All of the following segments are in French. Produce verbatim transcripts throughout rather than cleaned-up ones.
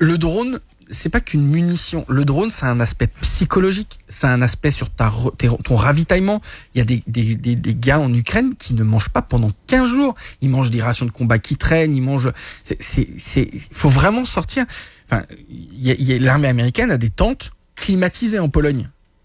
Le drone, c'est pas qu'une munition. Le drone, c'est un aspect psychologique. C'est un aspect sur ta, ton ravitaillement. Il y a des, des, des, des gars en Ukraine qui ne mangent pas pendant quinze jours. Ils mangent des rations de combat qui traînent. Ils mangent. C'est, c'est, c'est, faut vraiment sortir. Enfin, il y a, il y a, l'armée américaine a des tentes climatisées en Pologne.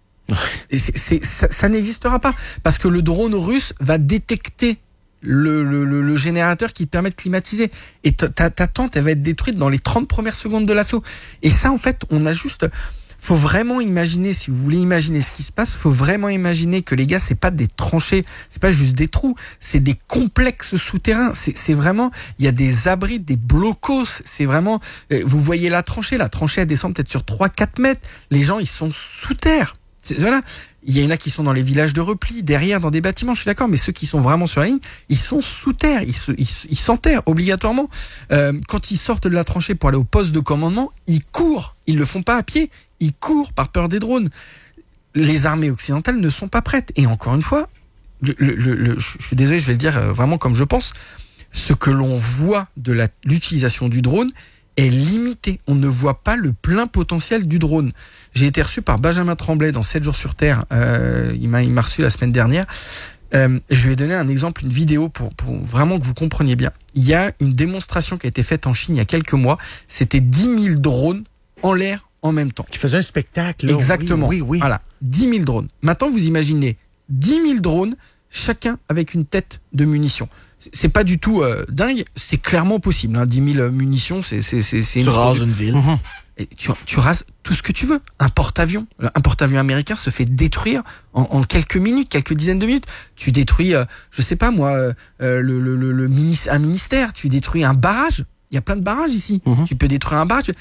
Et c'est, c'est, ça, ça n'existera pas parce que le drone russe va détecter Le, le, le, le générateur qui permet de climatiser. Et ta, ta, ta tente, elle va être détruite dans les trente premières secondes de l'assaut. Et ça, en fait, on a juste... Faut vraiment imaginer, si vous voulez imaginer ce qui se passe, faut vraiment imaginer que les gars, c'est pas des tranchées, c'est pas juste des trous, c'est des complexes souterrains. C'est, c'est vraiment... Il y a des abris, des blocos. C'est vraiment... Vous voyez la tranchée, la tranchée, elle descend peut-être sur trois quatre mètres. Les gens, ils sont sous terre. C'est, voilà. Il y en a qui sont dans les villages de repli, derrière, dans des bâtiments, je suis d'accord, mais ceux qui sont vraiment sur la ligne, ils sont sous terre, ils, se, ils, ils s'enterrent obligatoirement. Euh, quand ils sortent de la tranchée pour aller au poste de commandement, ils courent, ils le font pas à pied, ils courent par peur des drones. Les armées occidentales ne sont pas prêtes. Et encore une fois, le, le, le, je suis désolé, je vais le dire vraiment comme je pense, ce que l'on voit de la, l'utilisation du drone est limité. On ne voit pas le plein potentiel du drone. J'ai été reçu par Benjamin Tremblay dans sept jours sur Terre. Euh, il m'a, il m'a reçu la semaine dernière. Euh, je lui ai donné un exemple, une vidéo pour, pour vraiment que vous compreniez bien. Il y a une démonstration qui a été faite en Chine il y a quelques mois. C'était dix mille drones en l'air en même temps. Qui faisait un spectacle. Là. Exactement. Oui, oui, oui. Voilà. dix mille drones. Maintenant, vous imaginez dix mille drones, chacun avec une tête de munitions. C'est pas du tout euh, dingue, c'est clairement possible. Hein. dix mille munitions, c'est... c'est, c'est, c'est tu une rases une ville. Mmh. Et tu, tu rases tout ce que tu veux. Un porte-avions, un porte-avions américain se fait détruire en, en quelques minutes, quelques dizaines de minutes. Tu détruis, euh, je sais pas moi, euh, le, le, le, le mini, un ministère. Tu détruis un barrage. Il y a plein de barrages ici. Mmh. Tu peux détruire un barrage.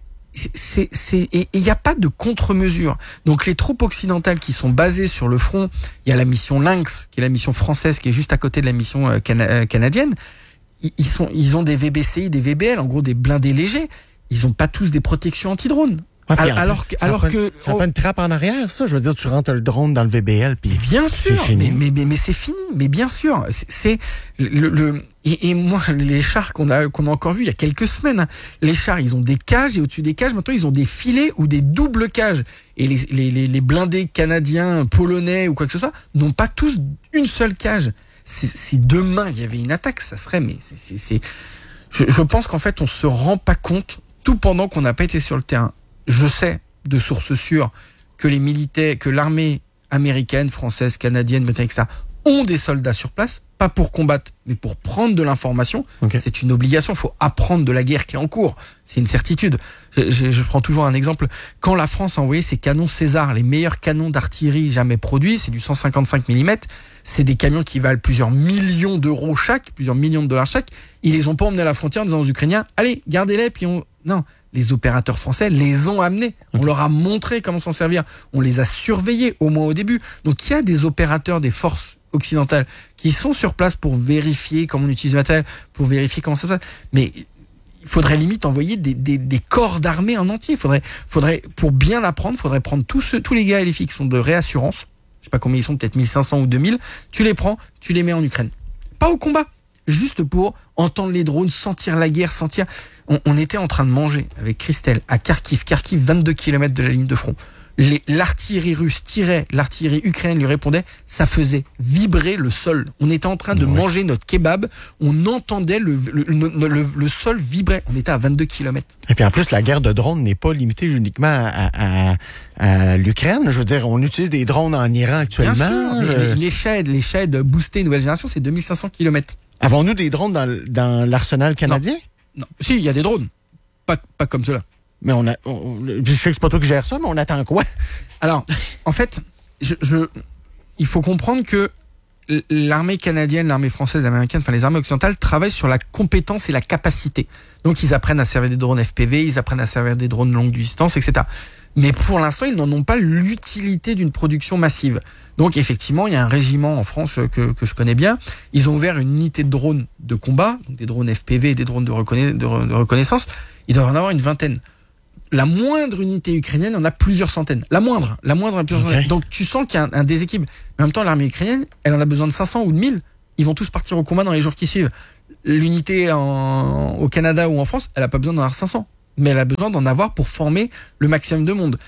C'est, c'est, et il n'y a pas de contre-mesure. Donc les troupes occidentales qui sont basées sur le front, il y a la mission Lynx, qui est la mission française, qui est juste à côté de la mission euh, cana- canadienne. Ils, sont, ils ont des V B C I, des V B L, en gros des blindés légers. Ils n'ont pas tous des protections anti-drones. Ouais, alors, alors que, alors ça que ça oh, pas une trappe en arrière, ça. Je veux dire, tu rentres le drone dans le V B L, puis bien sûr, mais, mais mais mais c'est fini. Mais bien sûr, c'est, c'est le, le et, et moi les chars qu'on a qu'on a encore vu il y a quelques semaines. Les chars, ils ont des cages et au-dessus des cages, maintenant ils ont des filets ou des doubles cages. Et les les les, les blindés canadiens, polonais ou quoi que ce soit n'ont pas tous une seule cage. C'est, si demain il y avait une attaque, ça serait mais c'est c'est, c'est je, je pense qu'en fait on se rend pas compte tout pendant qu'on n'a pas été sur le terrain. Je sais de sources sûres que les militaires, que l'armée américaine, française, canadienne, britannique, et cetera ont des soldats sur place, pas pour combattre, mais pour prendre de l'information. Okay. C'est une obligation. Il faut apprendre de la guerre qui est en cours. C'est une certitude. Je, je, je prends toujours un exemple. Quand la France a envoyé ses canons César, les meilleurs canons d'artillerie jamais produits, c'est du cent cinquante-cinq millimètres. C'est des camions qui valent plusieurs millions d'euros chaque, plusieurs millions de dollars chaque. Ils les ont pas emmenés à la frontière en disant aux Ukrainiens, allez, gardez-les, puis on... Non. Les opérateurs français les ont amenés. On leur a montré comment s'en servir. On les a surveillés, au moins au début. Donc, il y a des opérateurs des forces occidentales qui sont sur place pour vérifier comment on utilise le matériel, pour vérifier comment ça se passe. Mais il faudrait limite envoyer des, des, des corps d'armée en entier. Faudrait, faudrait, pour bien apprendre, faudrait prendre tous, ceux, tous les gars et les filles qui sont de réassurance. Je sais pas combien ils sont, peut-être mille cinq cents ou deux mille. Tu les prends, tu les mets en Ukraine. Pas au combat. Juste pour entendre les drones, sentir la guerre, sentir... On, on était en train de manger avec Christelle à Kharkiv. Kharkiv, vingt-deux kilomètres de la ligne de front. Les, l'artillerie russe tirait, l'artillerie ukrainienne lui répondait, ça faisait vibrer le sol. On était en train de ouais. manger notre kebab, on entendait le, le, le, le, le sol vibrer. On était à vingt-deux kilomètres. Et puis en plus, la guerre de drones n'est pas limitée uniquement à, à, à l'Ukraine. Je veux dire, on utilise des drones en Iran actuellement. Bien sûr, je... les, les Shahed, les Shahed boostés nouvelle génération, c'est deux mille cinq cents kilomètres. Avons-nous des drones dans, dans l'arsenal canadien? Non. non. Si, il y a des drones. Pas, pas comme cela. Mais on a. On, je sais que c'est pas toi qui gères ça, mais on attend quoi? Alors, en fait, je, je, il faut comprendre que l'armée canadienne, l'armée française, l'américaine, enfin les armées occidentales travaillent sur la compétence et la capacité. Donc, ils apprennent à servir des drones F P V, ils apprennent à servir des drones longue distance, et cetera. Mais pour l'instant, ils n'en ont pas l'utilité d'une production massive. Donc effectivement, il y a un régiment en France que, que je connais bien. Ils ont ouvert une unité de drones de combat, donc des drones F P V et des drones de, reconna- de, re- de reconnaissance. Ils doivent en avoir une vingtaine. La moindre unité ukrainienne en a plusieurs centaines. La moindre, la moindre en a plusieurs okay. centaines. Donc tu sens qu'il y a un, un déséquilibre. Mais en même temps, l'armée ukrainienne, elle en a besoin de cinq cents ou de mille. Ils vont tous partir au combat dans les jours qui suivent. L'unité en, au Canada ou en France, elle n'a pas besoin d'en avoir cinq cents. mais elle a besoin d'en avoir pour former le maximum de monde.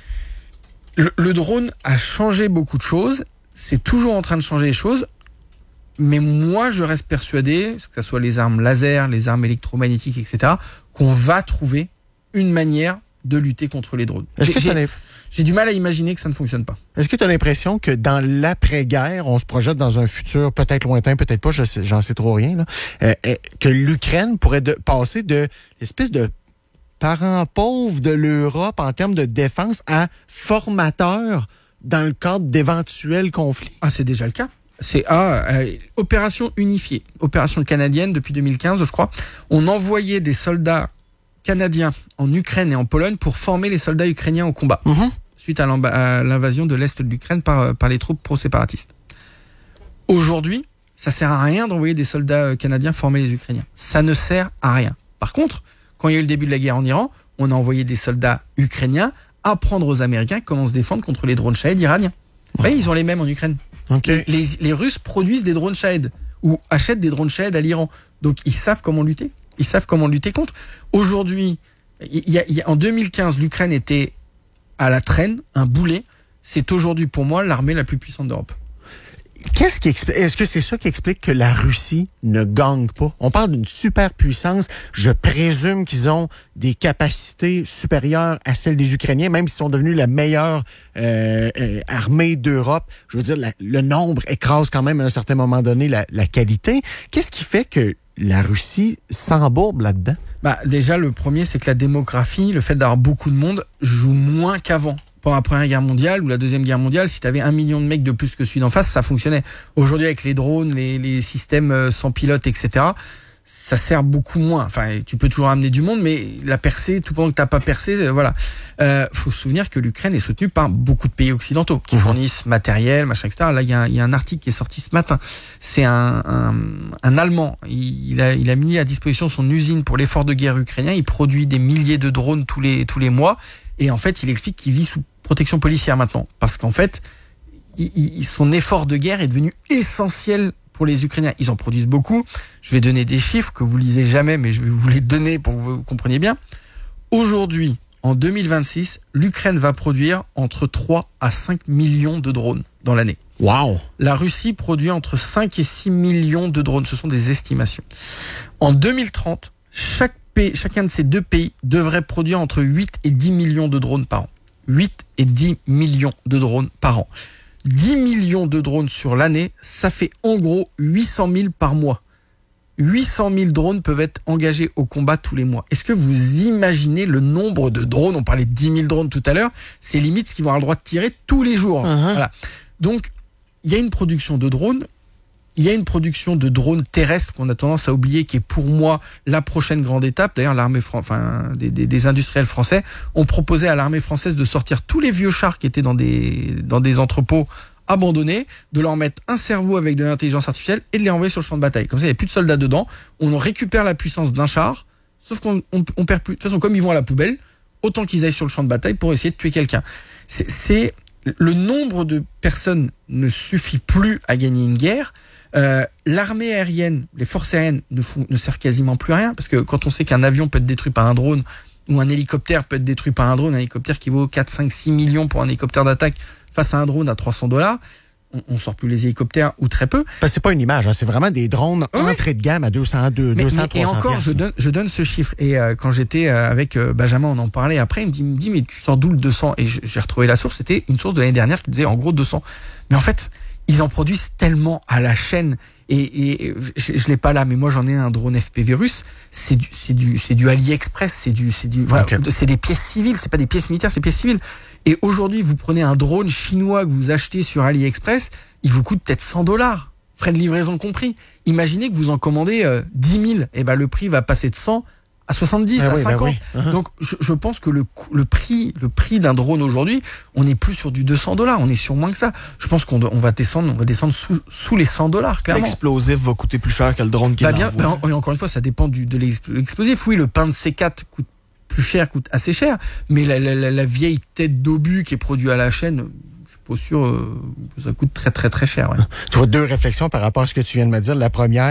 Le, le drone a changé beaucoup de choses, c'est toujours en train de changer les choses, mais moi je reste persuadé, que ce soit les armes laser, les armes électromagnétiques, et cetera, qu'on va trouver une manière de lutter contre les drones. Est-ce que j'ai, j'ai, j'ai du mal à imaginer que ça ne fonctionne pas. Est-ce que tu as l'impression que dans l'après-guerre, on se projette dans un futur peut-être lointain, peut-être pas, je sais, j'en sais trop rien, là, euh, euh, que l'Ukraine pourrait de, passer de l'espèce de parent pauvre de l'Europe en termes de défense à formateur dans le cadre d'éventuels conflits? Ah, c'est déjà le cas. C'est ah, euh, opération unifiée, opération canadienne depuis deux mille quinze, je crois. On envoyait des soldats canadiens en Ukraine et en Pologne pour former les soldats ukrainiens au combat, Mm-hmm. suite à, à l'invasion de l'Est de l'Ukraine par, par les troupes pro-séparatistes. Aujourd'hui, ça sert à rien d'envoyer des soldats canadiens former les Ukrainiens. Ça ne sert à rien. Par contre, quand il y a eu le début de la guerre en Iran, on a envoyé des soldats ukrainiens apprendre aux Américains comment se défendre contre les drones Shahed iraniens. Mmh. Oui, ils ont les mêmes en Ukraine. Okay. Les, les Russes produisent des drones Shahed ou achètent des drones Shahed à l'Iran. Donc ils savent comment lutter. Ils savent comment lutter contre. Aujourd'hui, il y a, il y a, en deux mille quinze, l'Ukraine était à la traîne, un boulet. C'est aujourd'hui pour moi l'armée la plus puissante d'Europe. Qu'est-ce qui explique, est-ce que c'est ça qui explique que la Russie ne gagne pas? On parle d'une superpuissance. Je présume qu'ils ont des capacités supérieures à celles des Ukrainiens, même s'ils sont devenus la meilleure euh, euh, armée d'Europe. Je veux dire, la, le nombre écrase quand même à un certain moment donné la, la qualité. Qu'est-ce qui fait que la Russie s'embourbe là-dedans? Bah, déjà, le premier, c'est que la démographie, le fait d'avoir beaucoup de monde, joue moins qu'avant. Pendant la Première Guerre mondiale ou la Deuxième Guerre mondiale, si tu avais un million de mecs de plus que celui d'en face, ça fonctionnait. Aujourd'hui, avec les drones, les, les systèmes sans pilote, et cetera, ça sert beaucoup moins. Enfin, tu peux toujours amener du monde, mais la percée, tout pendant que tu n'as pas percé, euh, voilà. Euh, faut se souvenir que l'Ukraine est soutenue par beaucoup de pays occidentaux qui fournissent matériel, machin, et cetera. Là, il y a, y a un article qui est sorti ce matin. C'est un, un, un Allemand. Il, il, a, il a mis à disposition son usine pour l'effort de guerre ukrainien. Il produit des milliers de drones tous les, tous les mois. Et en fait, il explique qu'il vit sous protection policière maintenant. Parce qu'en fait, il, il, son effort de guerre est devenu essentiel pour les Ukrainiens. Ils en produisent beaucoup. Je vais donner des chiffres que vous lisez jamais, mais je vais vous les donner pour que vous compreniez bien. Aujourd'hui, en deux mille vingt-six, l'Ukraine va produire entre trois à cinq millions de drones dans l'année. Wow! La Russie produit entre cinq et six millions de drones. Ce sont des estimations. En deux mille trente, chaque pays, chacun de ces deux pays devrait produire entre huit et dix millions de drones par an. huit et dix millions de drones par an. dix millions de drones sur l'année, ça fait en gros huit cent mille par mois. huit cent mille drones peuvent être engagés au combat tous les mois. Est-ce que vous imaginez le nombre de drones? On parlait de dix mille drones tout à l'heure. C'est limite ce qu'ils vont avoir le droit de tirer tous les jours. Uh-huh. Voilà. Donc, il y a une production de drones. Il y a une production de drones terrestres qu'on a tendance à oublier, qui est pour moi la prochaine grande étape. D'ailleurs, l'armée, fran- enfin, des, des, des industriels français ont proposé à l'armée française de sortir tous les vieux chars qui étaient dans des, dans des entrepôts abandonnés, de leur mettre un cerveau avec de l'intelligence artificielle et de les envoyer sur le champ de bataille. Comme ça, il n'y a plus de soldats dedans. On récupère la puissance d'un char, sauf qu'on on, on perd plus. De toute façon, comme ils vont à la poubelle, autant qu'ils aillent sur le champ de bataille pour essayer de tuer quelqu'un. C'est, c'est le nombre de personnes ne suffit plus à gagner une guerre. Euh, l'armée aérienne, les forces aériennes ne, font, ne servent quasiment plus à rien, parce que quand on sait qu'un avion peut être détruit par un drone, ou un hélicoptère peut être détruit par un drone, un hélicoptère qui vaut quatre, cinq, six millions pour un hélicoptère d'attaque face à un drone à trois cents dollars, on, on sort plus les hélicoptères ou très peu. Ben, c'est pas une image, hein, c'est vraiment des drones ouais. entrée de gamme à deux cents, deux cents, trois cents. Et encore, piastres. je donne, je donne ce chiffre. Et euh, quand j'étais euh, avec euh, Benjamin, on en parlait après, il me dit, il me dit mais tu sors d'où le deux cents? Et je, j'ai retrouvé la source, c'était une source de l'année dernière qui disait en gros deux cents. Mais en fait, ils en produisent tellement à la chaîne. Et, et je, je l'ai pas là, mais moi j'en ai un drone F P V russe. C'est du, c'est du, c'est du AliExpress, c'est du, c'est du, voilà, okay. C'est des pièces civiles, c'est pas des pièces militaires, c'est des pièces civiles. Et aujourd'hui, vous prenez un drone chinois que vous achetez sur AliExpress, il vous coûte peut-être cent dollars, frais de livraison compris. Imaginez que vous en commandez euh, dix mille, et ben le prix va passer de cent à soixante-dix, ah à oui, cinquante. Bah oui. uh-huh. Donc je, je pense que le, le prix, le prix d'un drone aujourd'hui, on n'est plus sur du deux cents dollars, on est sur moins que ça. Je pense qu'on on va descendre, on va descendre sous, sous les cent dollars, clairement. L'explosif va coûter plus cher que le drone qui bah est bien, bah, et encore une fois, ça dépend du, de l'explosif. Oui, le pain de C quatre coûte plus cher, coûte assez cher, mais la, la, la, la vieille tête d'obus qui est produite à la chaîne, je suis pas sûr euh, que ça coûte très très très cher. Ouais. Tu vois, deux réflexions par rapport à ce que tu viens de me dire. La première,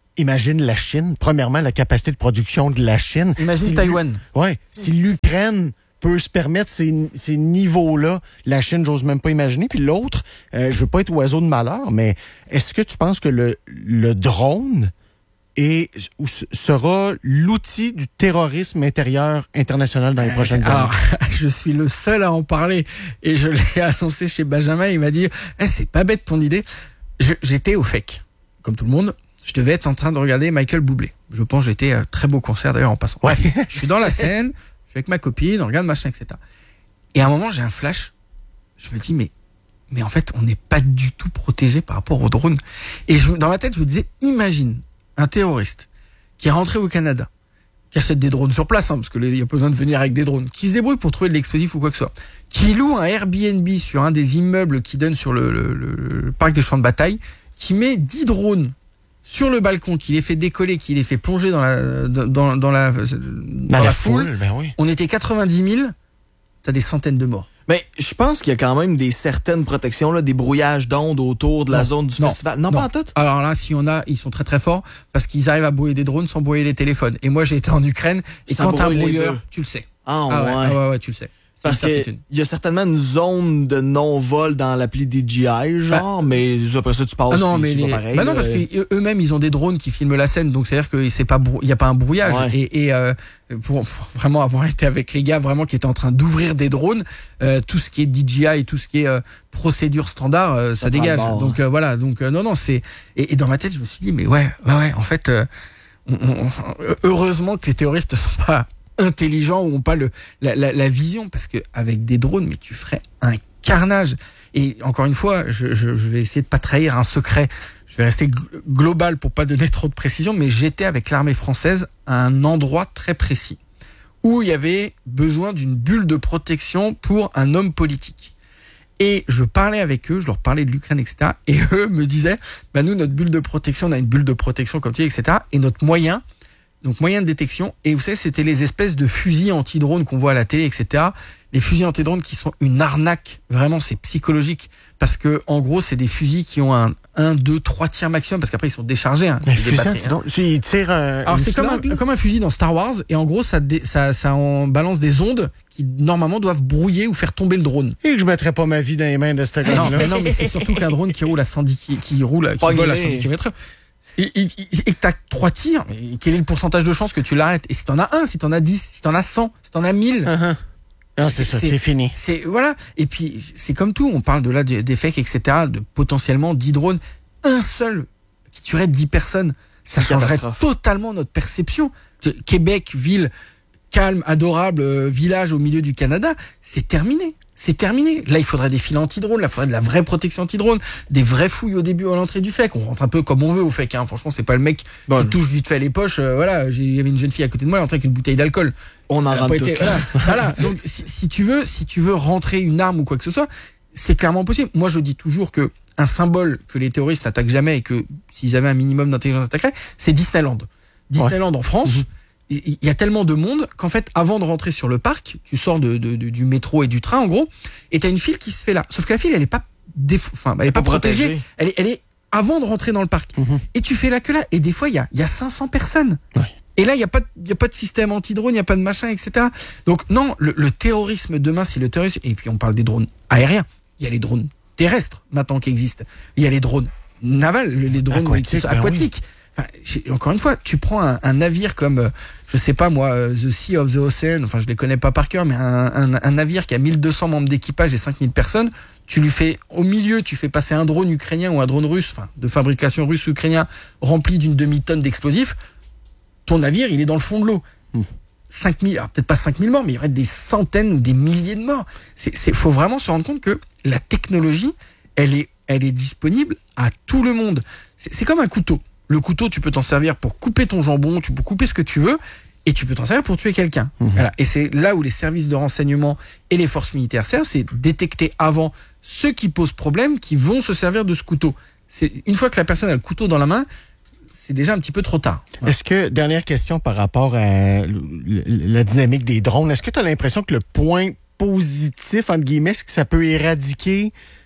imagine la Chine. Premièrement, la capacité de production de la Chine. Imagine si Taïwan. Oui. Si l'Ukraine peut se permettre ces, ces niveaux-là, la Chine, j'ose même pas imaginer. Puis l'autre, euh, je veux pas être oiseau de malheur, mais est-ce que tu penses que le, le drone est, ou sera l'outil du terrorisme intérieur international dans les prochaines Alors, années? je suis le seul à en parler et je l'ai annoncé chez Benjamin. Il m'a dit eh, c'est pas bête ton idée. Je, j'étais au F E C, comme tout le monde. Je devais être en train de regarder Michael Bublé. Je pense que j'étais euh, très beau concert d'ailleurs en passant. Ouais. Je suis dans la scène, je suis avec ma copine, on regarde machin, et cetera. Et à un moment, j'ai un flash. Je me dis mais mais en fait, on n'est pas du tout protégé par rapport aux drones. Et je, dans ma tête, je me disais imagine un terroriste qui est rentré au Canada, qui achète des drones sur place, hein, parce qu'il n'y a pas besoin de venir avec des drones, qui se débrouille pour trouver de l'explosif ou quoi que ce soit, qui loue un Airbnb sur un des immeubles qui donne sur le, le, le, le parc des champs de bataille, qui met dix drones sur le balcon, qui les fait décoller, qui les fait plonger dans la, dans, dans la, dans Dans la, la foule. foule, ben oui. On était quatre-vingt-dix mille, t'as des centaines de morts. Mais je pense qu'il y a quand même des certaines protections, là, des brouillages d'ondes autour de la Non, zone du non, festival. Non, pas en tout. Alors là, s'il y en a, ils sont très très forts parce qu'ils arrivent à brouiller des drones sans brouiller les téléphones. Et moi, j'ai été en Ukraine et Ça quand t'as un brouille les brouilleur, deux. tu le sais. Ah, Ah ouais, ouais. ah ouais, ouais, tu le sais. C'est Parce une qu'il certitude. y a certainement une zone de non-vol dans l'appli D J I, genre, mais après ça, tu passes. Ah non, puis mais c'est les... pas pareil. bah non, là. parce qu'eux-mêmes, ils ont des drones qui filment la scène, donc c'est-à-dire qu'il c'est pas brou... y a pas un brouillage. Ouais. Et, et euh, pour, pour vraiment avoir été avec les gars vraiment qui étaient en train d'ouvrir des drones, euh, tout ce qui est D J I et tout ce qui est euh, procédure standard, euh, ça, Ça prend dégage. le bord. Donc euh, voilà, donc euh, non, non, c'est et, et dans ma tête, je me suis dit, mais ouais, ouais, ouais, en fait, euh, on, on, heureusement que les terroristes ne sont pas intelligents ou ont pas le la, la, la vision, parce que avec des drones, mais tu ferais un carnage. Et encore une fois, je, je, je vais essayer de pas trahir un secret. Je vais rester gl- global pour pas donner trop de précision, mais j'étais avec l'armée française à un endroit très précis où il y avait besoin d'une bulle de protection pour un homme politique. Et je parlais avec eux, je leur parlais de l'Ukraine, et cetera. Et eux me disaient, bah nous, notre bulle de protection, on a une bulle de protection comme tu dis, et cetera. Et notre moyen, donc moyen de détection, et vous savez, c'était les espèces de fusils anti-drones qu'on voit à la télé, et cetera. Les fusils anti-drones qui sont une arnaque, vraiment, c'est psychologique. Parce que, en gros, c'est des fusils qui ont un un, deux, trois tirs maximum, parce qu'après, ils sont déchargés. Hein, Mais des fusil batteries, hein. anti-drone, il tire euh, Alors, une c'est comme slug, un, là? comme un fusil dans Star Wars, et en gros, ça, dé- ça, ça en balance des ondes qui, normalement, doivent brouiller ou faire tomber le drone. Et que je mettrais pas ma vie dans les mains de ce Non, gars-là. mais non, mais c'est surtout qu'un drone qui roule à cent dix, qui, qui roule, qui Pas vole à guilé. cent dix kilomètres heure. Et, et, et que t'as trois tirs, et quel est le pourcentage de chance que tu l'arrêtes? Et si t'en as un, si t'en as dix, si t'en as cent, si t'en as mille, Uh-huh. Non, c'est ça, C'est- c'est fini. c'est, voilà. Et puis, c'est comme tout, on parle de là des des fakes, et cetera, de potentiellement dix drones. Un seul qui tuerait dix personnes, ça Une changerait catastrophe. totalement notre perception. Que- Québec, ville calme, adorable, euh, village au milieu du Canada, c'est terminé. C'est terminé. Là, il faudrait des filets anti-drones, là, il faudrait de la vraie protection anti-drone, des vraies fouilles au début à l'entrée du F E C. On rentre un peu comme on veut au F E C, hein. Franchement, c'est pas le mec Bon. qui touche vite fait les poches. euh, voilà, j'ai- il y avait une jeune fille à côté de moi, elle est entrée avec une bouteille d'alcool. On en Elle a rentre pas été- tout. voilà, voilà. Donc, si, si tu veux, si tu veux rentrer une arme ou quoi que ce soit, c'est clairement possible. Moi, je dis toujours que un symbole que les terroristes n'attaquent jamais et que s'ils avaient un minimum d'intelligence attaqueraient, c'est Disneyland. Disneyland en France. Mhm. Il y a tellement de monde qu'en fait, avant de rentrer sur le parc, tu sors de, de- de- du métro et du train, en gros, et t'as une file qui se fait là. Sauf que la file, elle est pas, déf- enfin, elle est pas Pas protégée. protégée. Elle est, elle est avant de rentrer dans le parc. Mhm. Et tu fais la queue là. Et des fois, il y a, il y a cinq cents personnes. Ouais. Et là, il n'y a, pas de- il y a pas de système anti-drone, il n'y a pas de machin, et cetera. Donc, non, le, le terrorisme demain, si le terrorisme. Et puis, on parle des drones aériens. Il y a les drones terrestres maintenant qui existent. Il y a les drones navals, les drones Aquatiques, qui sont ben aquatiques. Enfin, j'ai- encore une fois, tu prends un, un navire comme, euh, je sais pas moi, euh, The Sea of the Ocean, enfin je les connais pas par cœur, mais un, un, un navire qui a mille deux cents membres d'équipage et cinq mille personnes, tu lui fais, au milieu, tu fais passer un drone ukrainien ou un drone russe, enfin de fabrication russe ou ukrainien, rempli d'une demi-tonne d'explosifs, ton navire, il est dans le fond de l'eau. Hmm. cinq mille, alors peut-être pas cinq mille morts, mais il y aurait des centaines ou des milliers de morts. C'est, c'est, faut vraiment se rendre compte que la technologie, elle est, elle est disponible à tout le monde. C'est, c'est comme un couteau. Le couteau, tu peux t'en servir pour couper ton jambon, tu peux couper ce que tu veux, et tu peux t'en servir pour tuer quelqu'un. Mhm. Voilà. Et c'est là où les services de renseignement et les forces militaires servent, c'est détecter avant ceux qui posent problème, qui vont se servir de ce couteau. C'est une fois que la personne a le couteau dans la main, c'est déjà un petit peu trop tard. Est-ce que, dernière question par rapport à l- l- la dynamique des drones, est-ce que tu as l'impression que le point positif, entre guillemets, c'est que ça peut éradiquer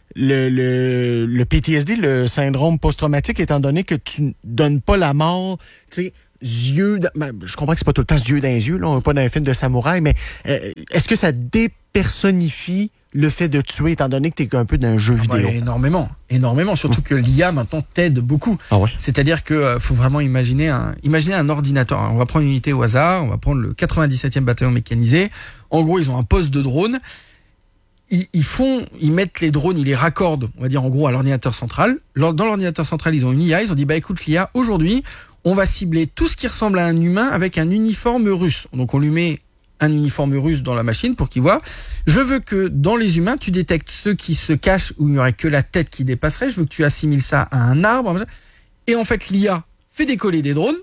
le, le, le P T S D, le syndrome post-traumatique, étant donné que tu ne donnes pas la mort, tu sais, yeux, dans, je comprends que c'est pas tout le temps yeux dans les yeux, là, on n'est pas dans un film de samouraï, mais euh, est-ce que ça dépersonnifie le fait de tuer, étant donné que tu es un peu dans un jeu vidéo? Ouais, énormément, énormément, surtout que l'I A maintenant t'aide beaucoup. Ah ouais. C'est-à-dire que euh, faut vraiment imaginer un, imaginer un ordinateur. Alors, on va prendre une unité au hasard, on va prendre le quatre-vingt-dix-septième bataillon mécanisé. En gros, ils ont un poste de drone. Ils, ils font, ils mettent les drones, ils les raccordent, on va dire en gros à l'ordinateur central. Dans l'ordinateur central, ils ont une I A. Ils ont dit bah écoute l'I A, aujourd'hui, on va cibler tout ce qui ressemble à un humain avec un uniforme russe. Donc on lui met un uniforme russe dans la machine pour qu'il voit. Je veux que dans les humains, tu détectes ceux qui se cachent où il n'y aurait que la tête qui dépasserait. Je veux que tu assimiles ça à un arbre. Et en fait, l'I A fait décoller des drones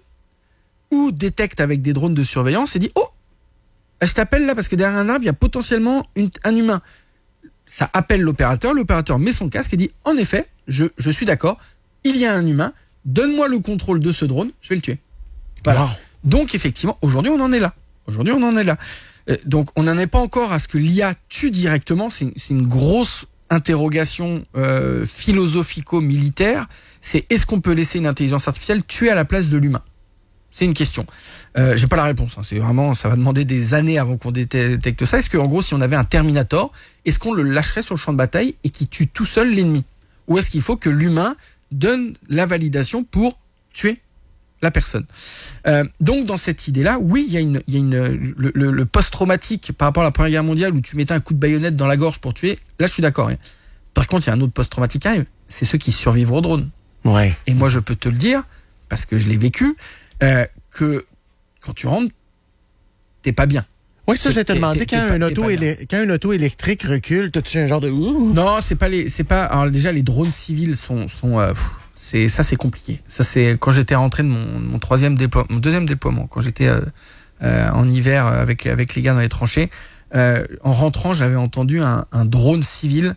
ou détecte avec des drones de surveillance et dit « Oh, je t'appelle là parce que derrière un arbre, il y a potentiellement une, un humain. » Ça appelle l'opérateur. L'opérateur met son casque et dit « En effet, je, je suis d'accord, il y a un humain. Donne-moi le contrôle de ce drone, je vais le tuer. » Voilà. Wow. Donc effectivement, aujourd'hui, on en est là. Aujourd'hui, on en est là. Euh, donc, on n'en est pas encore à ce que l'I A tue directement. C'est une, c'est une grosse interrogation euh, philosophico-militaire. C'est est-ce qu'on peut laisser une intelligence artificielle tuer à la place de l'humain? C'est une question. Euh, j'ai pas la réponse. Hein. C'est vraiment, ça va demander des années avant qu'on détecte ça. Est-ce qu'en gros, si on avait un Terminator, est-ce qu'on le lâcherait sur le champ de bataille et qu'il tue tout seul l'ennemi? Ou est-ce qu'il faut que l'humain donne la validation pour tuer la personne? euh, Donc, dans cette idée-là, oui, il y a, une, il y a une, le, le, le post-traumatique par rapport à la Première Guerre mondiale où tu mettais un coup de baïonnette dans la gorge pour tuer. Là, je suis d'accord. Hein. Par contre, il y a un autre post-traumatique qui arrive. C'est ceux qui survivent au drone. Ouais. Et moi, je peux te le dire, parce que je l'ai vécu, euh, que quand tu rentres, t'es pas bien. Oui, ça, je vais te demander, quand, pas, un auto élé- quand un auto électrique recule, t'as-tu un genre de... Ouh. Non, c'est pas les... C'est pas... Alors déjà, les drones civils sont... sont euh, c'est, ça, c'est compliqué. Ça, c'est quand j'étais rentré de mon, mon troisième déploiement, mon deuxième déploiement, quand j'étais euh, euh, en hiver avec, avec les gars dans les tranchées, euh, en rentrant, j'avais entendu un, un drone civil.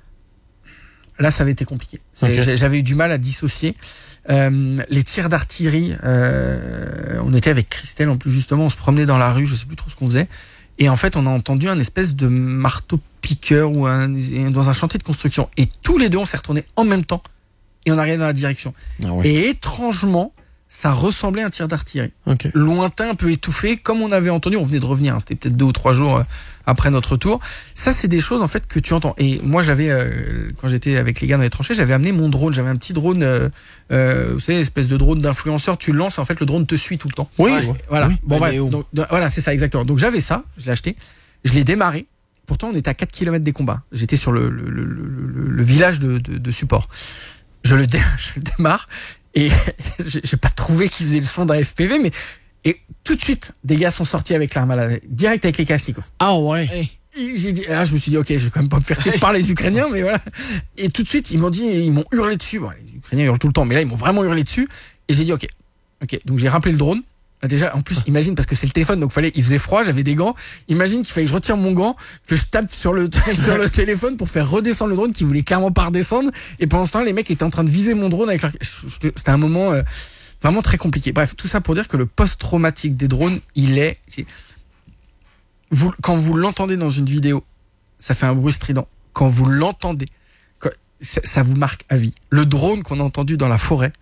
Là, ça avait été compliqué. Okay. J'avais eu du mal à dissocier. Euh, les tirs d'artillerie, euh, on était avec Christelle en plus justement, on se promenait dans la rue, je sais plus trop ce qu'on faisait, et en fait on a entendu un espèce de marteau-piqueur ou un, dans un chantier de construction, et tous les deux on s'est retournés en même temps et on arrivait dans la direction. Ah oui. Et étrangement, ça ressemblait à un tir d'artillerie. Okay. Lointain, un peu étouffé, comme on avait entendu, on venait de revenir, hein, c'était peut-être deux ou trois jours euh, après notre tour. Ça, c'est des choses en fait que tu entends. Et moi, j'avais, euh, quand j'étais avec les gars dans les tranchées, j'avais amené mon drone. J'avais un petit drone, euh, euh, vous savez, espèce de drone d'influenceur. Tu le lances et en fait, le drone te suit tout le temps. Oui. Ouais, voilà. Oui. Bon, bref. Donc, donc, voilà, c'est ça exactement. Donc j'avais ça, je l'ai acheté, je l'ai démarré. Pourtant, on était à quatre kilomètres des combats. J'étais sur le, le, le, le, le village de, de, de support. Je le, dé, je le démarre. Et j'ai pas trouvé qu'il faisait le son d'un F P V, mais et tout de suite, des gars sont sortis avec l'arme à la direct avec les Kalachnikov. Ah ouais. Et j'ai dit, là, je me suis dit, ok, je vais quand même pas me faire tuer par les Ukrainiens, mais voilà. Et tout de suite, ils m'ont dit, ils m'ont hurlé dessus. Bon, les Ukrainiens hurlent tout le temps, mais là, ils m'ont vraiment hurlé dessus. Et j'ai dit, ok, ok. Donc j'ai rappelé le drone. Déjà, en plus, imagine, parce que c'est le téléphone, donc fallait, il faisait froid, j'avais des gants. Imagine qu'il fallait que je retire mon gant, que je tape sur le, sur le téléphone pour faire redescendre le drone qui voulait clairement pas redescendre. Et pendant ce temps, les mecs étaient en train de viser mon drone avec leur... C'était un moment euh, vraiment très compliqué. Bref, tout ça pour dire que le post-traumatique des drones, il est, c'est... Vous, quand vous l'entendez dans une vidéo, ça fait un bruit strident. Quand vous l'entendez, ça, ça vous marque à vie. Le drone qu'on a entendu dans la forêt,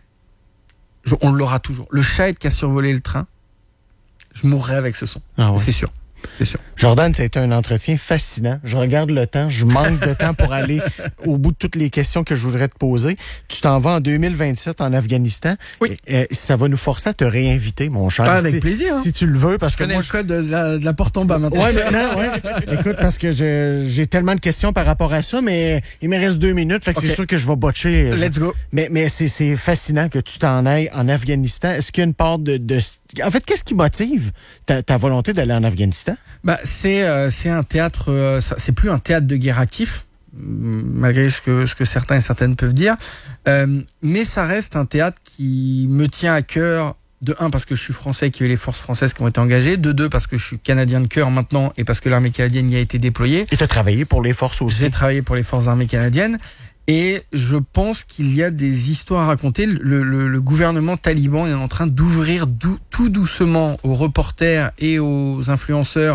Je, on l'aura toujours. Le chat qui a survolé le train, je mourrai avec ce son. Ah ouais. C'est sûr. C'est sûr. Jordan, ça a été un entretien fascinant. Je regarde le temps, je manque de temps pour aller au bout de toutes les questions que je voudrais te poser. Tu t'en vas en deux mille vingt-sept en Afghanistan. Oui. Et, et ça va nous forcer à te réinviter, mon cher. Ah, avec si, plaisir. Hein. Si tu le veux, parce je que connais moi, le code de la, de la porte en bas maintenant. Ouais, maintenant, ouais. Écoute, parce que je, j'ai tellement de questions par rapport à ça, mais il me reste deux minutes, fait que okay. C'est sûr que je vais botcher. Let's go. Mais, mais c'est, c'est fascinant que tu t'en ailles en Afghanistan. Est-ce qu'il y a une part de, de... En fait, qu'est-ce qui motive ta, ta volonté d'aller en Afghanistan? Bah, c'est C'est, euh, c'est un théâtre, euh, c'est plus un théâtre de guerre actif, malgré ce que, ce que certains et certaines peuvent dire, euh, mais ça reste un théâtre qui me tient à cœur, de un, parce que je suis français, qu'il y a eu les forces françaises qui ont été engagées, de deux, parce que je suis canadien de cœur maintenant, et parce que l'armée canadienne y a été déployée. Et tu as travaillé pour les forces aussi? J'ai travaillé pour les forces armées canadiennes, et je pense qu'il y a des histoires à raconter. Le, le, le gouvernement taliban est en train d'ouvrir dou, tout doucement aux reporters et aux influenceurs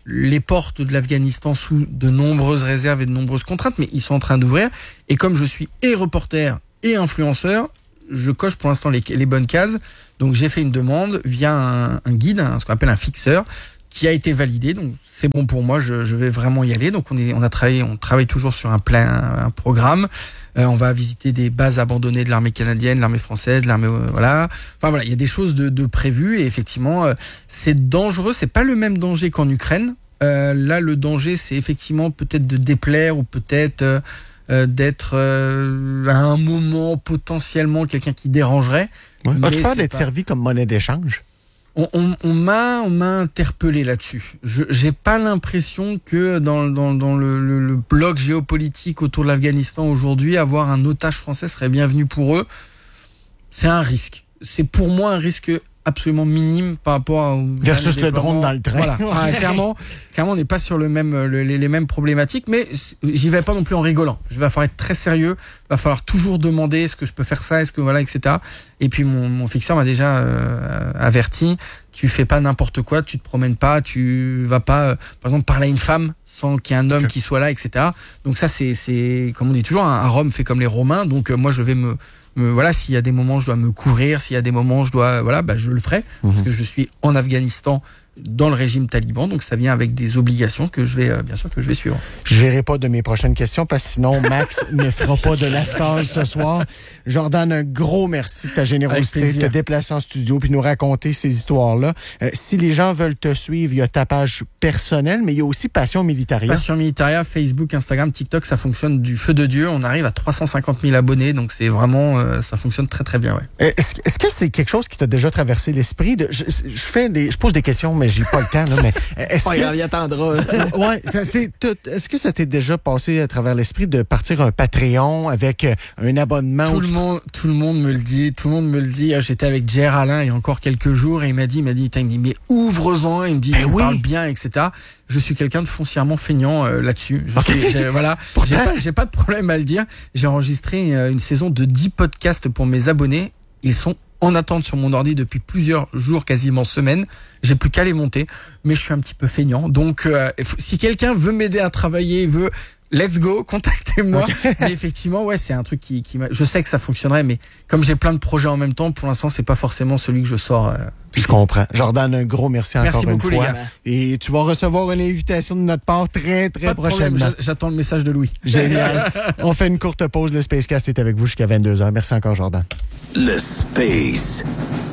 les portes de l'Afghanistan sous de nombreuses réserves et de nombreuses contraintes, mais ils sont en train d'ouvrir. Et comme je suis et reporter et influenceur, je coche pour l'instant les, les bonnes cases. Donc j'ai fait une demande via un, un guide, un, ce qu'on appelle un fixeur, qui a été validé. Donc c'est bon pour moi, je, je vais vraiment y aller. Donc on est, on a travaillé, on travaille toujours sur un plan, un, un programme. Euh, on va visiter des bases abandonnées de l'armée canadienne, de l'armée française, de l'armée, euh, voilà. Enfin voilà, il y a des choses de, de prévues et effectivement, euh, c'est dangereux. C'est pas le même danger qu'en Ukraine. Euh, là, le danger, c'est effectivement peut-être de déplaire ou peut-être euh, euh, d'être euh, à un moment potentiellement quelqu'un qui dérangerait. Ouais. As-tu peur c'est d'être pas... servi comme monnaie d'échange? On, on, on m'a, on m'a interpellé là-dessus. Je, j'ai pas l'impression que dans, dans, dans le, le, le bloc géopolitique autour de l'Afghanistan aujourd'hui, avoir un otage français serait bienvenu pour eux. C'est un risque. C'est pour moi un risque absolument minime par rapport à versus le drone dans le train. Voilà. Ah, clairement, clairement, on n'est pas sur le même, le, les, les mêmes problématiques, mais j'y vais pas non plus en rigolant. Je vais falloir être très sérieux. Va falloir toujours demander est-ce que je peux faire ça, est-ce que voilà, et cetera. Et puis mon, mon fixeur m'a déjà euh, averti. Tu fais pas n'importe quoi, tu te promènes pas, tu vas pas, euh, par exemple, parler à une femme sans qu'il y ait un homme okay. qui soit là, et cetera. Donc ça, c'est, c'est, comme on dit toujours, un, un Rome fait comme les Romains. Donc euh, moi, je vais me Me, voilà, s'il y a des moments où je dois me couvrir, s'il y a des moments où je dois, voilà, bah, je le ferai, mmh. parce que je suis en Afghanistan dans le régime taliban, donc ça vient avec des obligations que je vais, euh, bien sûr, que je vais suivre. Je n'irai pas de mes prochaines questions parce que sinon Max ne fera pas de lascase ce soir. Jordan, un gros merci de ta générosité, de te déplacer en studio puis nous raconter ces histoires-là. Euh, si les gens veulent te suivre, il y a ta page personnelle, mais il y a aussi Passion Militaria. Passion Militaria, Facebook, Instagram, TikTok, ça fonctionne du feu de Dieu. On arrive à trois cent cinquante mille abonnés, donc c'est vraiment, euh, ça fonctionne très très bien. Ouais. Est-ce, est-ce que c'est quelque chose qui t'a déjà traversé l'esprit? De, je, je fais des, je pose des questions, mais j'ai pas le temps. Là, mais est-ce pas que grave, il attendra. ouais, ça, est-ce que ça t'est déjà passé à travers l'esprit de partir un Patreon avec un abonnement? Tout le tu... monde, tout le monde me le dit. Tout le monde me le dit. J'étais avec J R Alain il y a encore quelques jours et il m'a dit, il m'a dit, il me dit, mais ouvre-en. Il me dit, ben il oui. parle bien, et cetera. Je suis quelqu'un de foncièrement feignant euh, là-dessus. Je okay. suis, j'ai, voilà, j'ai pas, j'ai pas de problème à le dire. J'ai enregistré euh, une saison de dix podcasts pour mes abonnés. Ils sont en attente sur mon ordi depuis plusieurs jours, quasiment semaines. J'ai plus qu'à les monter, mais je suis un petit peu feignant. Donc, euh, si quelqu'un veut m'aider à travailler, veut, let's go, contactez-moi. Okay. Mais effectivement, ouais, c'est un truc qui, qui m'a... Je sais que ça fonctionnerait, mais comme j'ai plein de projets en même temps, pour l'instant, c'est pas forcément celui que je sors. Euh, je comprends. Jordan, un gros merci, merci encore beaucoup, une fois. Les gars. Et tu vas recevoir une invitation de notre part très, très pas de prochainement. Problème, j'attends le message de Louis. Génial. On fait une courte pause. Le Spacecast est avec vous jusqu'à vingt-deux heures. Merci encore, Jordan. Le Space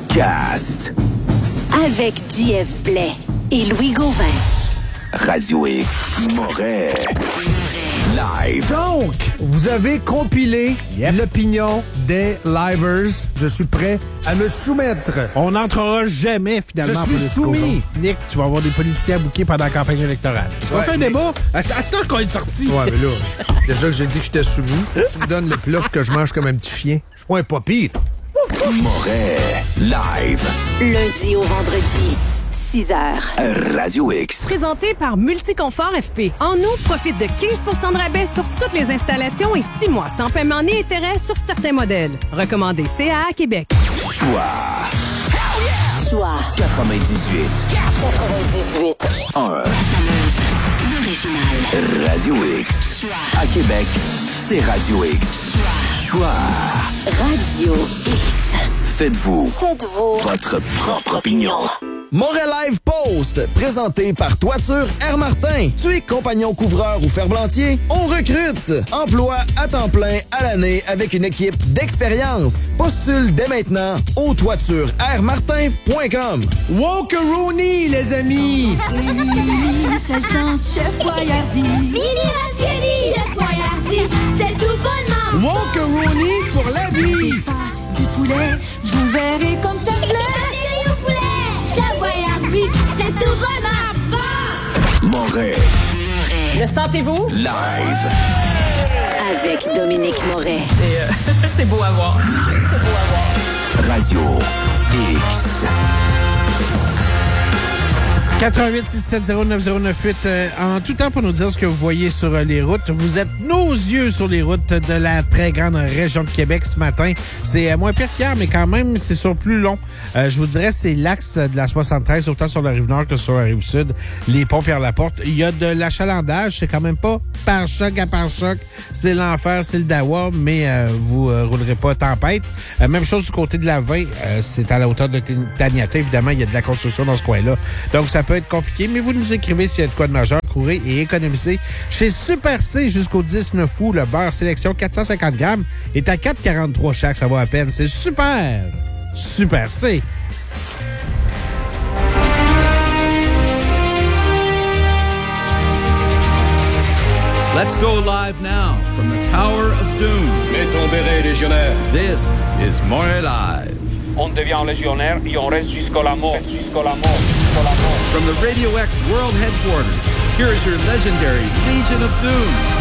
Cast. Avec J F Blais et Louis Gauvin. Radio X Moret. Live. Donc, vous avez compilé yep. l'opinion des livers. Je suis prêt à me soumettre. On n'entrera jamais, finalement. Je suis soumis. Nick, tu vas avoir des politiciens bouqués pendant la campagne électorale. Tu vas ouais, faire un mais... débat. À ce temps qu'on est sorti. Ouais, mais là, déjà que j'ai dit que j'étais soumis, tu me donnes le plat que je mange comme un petit chien. Je suis pas un papy. Moret. Live. Lundi au vendredi. six heures. Radio X. Présenté par Multiconfort F P. En août, profite de quinze pour cent de rabais sur toutes les installations et six mois sans paiement ni intérêt sur certains modèles. Recommandé C A A Québec. Choix. Choix. quatre-vingt-dix-huit. quatre-vingt-dix-huit. un. L'original. Radio X. Choix. À Québec, c'est Radio X. Choix. Radio X. Faites-vous. Faites-vous. Votre propre opinion. Montréal Live Post, présenté par Toiture Air Martin. Tu es compagnon couvreur ou ferblantier? On recrute. Emploi à temps plein à l'année avec une équipe d'expérience. Postule dès maintenant au toiture air martin point com. Walkeroni, les amis! C'est le temps de Chef Boyardee. Mini Ravioli, Chef Boyardee. C'est tout bonnement. Walkeroni pour la vie. Du poulet, je vous verrai comme ça plaît. C'est tout bon à Moret. Le sentez-vous? Live. Avec Dominique Moret. C'est, euh, c'est beau à voir. C'est beau à voir. Radio X. quatre un huit, six sept zéro, neuf zéro neuf huit euh, en tout temps pour nous dire ce que vous voyez sur euh, les routes. Vous êtes nos yeux sur les routes de la très grande région de Québec ce matin. C'est euh, moins pire qu'hier, mais quand même, c'est sur plus long. Euh, je vous dirais, c'est l'axe de la soixante-treize, autant sur la Rive-Nord que sur la Rive-Sud. Les ponts Pierre-Laporte. Il y a de l'achalandage. C'est quand même pas par choc à par choc. C'est l'enfer, c'est le dawa, mais euh, vous euh, roulerez pas tempête. Euh, même chose du côté de la vingt. Euh, c'est à la hauteur de Taniata. Évidemment, il y a de la construction dans ce coin-là. Donc, ça peut être compliqué, mais vous nous écrivez s'il y a de quoi de majeur. Courez et économisez. Chez Super C, jusqu'au dix-neuf août, le beurre sélection quatre cent cinquante grammes est à quatre quarante-trois chaque. Ça vaut à peine. C'est super! Super C! Let's go live now from the Tower of Doom. Mets ton béret, légionnaire. This is More Live. On devient légionnaire et on reste jusqu'à la mort. Jusqu'à la mort. Jusqu'à la mort. From the Radio X World Headquarters, here's your legendary Legion of Doom.